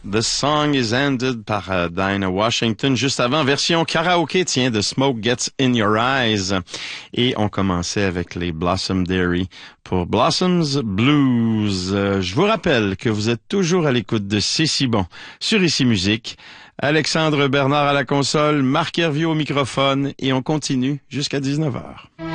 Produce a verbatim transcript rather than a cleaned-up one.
The Song is Ended par uh, Dinah Washington. Juste avant, version karaoké, tiens, The Smoke Gets in Your Eyes. Et on commençait avec les Blossom Dairy pour Blossoms Blues. Euh, je vous rappelle que vous êtes toujours à l'écoute de C'est si bon sur Ici Musique. Alexandre Bernard à la console, Marc Hervieux au microphone et on continue jusqu'à dix-neuf heures.